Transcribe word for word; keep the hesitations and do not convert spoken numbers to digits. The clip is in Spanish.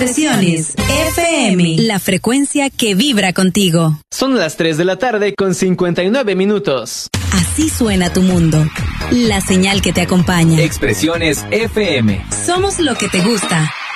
Expresiones F M, la frecuencia que vibra contigo. Son las tres de la tarde con cincuenta y nueve minutos. Así suena tu mundo. La señal que te acompaña. Expresiones F M. Somos lo que te gusta.